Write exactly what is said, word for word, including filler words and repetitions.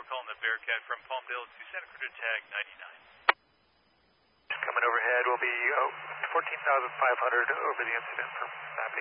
calling the Bearcat from Palmdale to Santa Cruz, tag ninety-nine. Coming overhead will be oh, fourteen thousand five hundred over the incident for mapping.